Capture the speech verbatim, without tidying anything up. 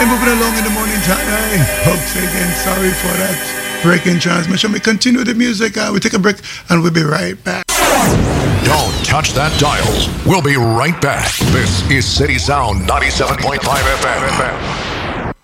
Hey, moving along in the morning time. Hey, folks, again, sorry for that breaking transmission. We continue the music. Uh, we take a break and we'll be right back. Don't touch that dial. We'll be right back. This is City Sound ninety-seven point five F M.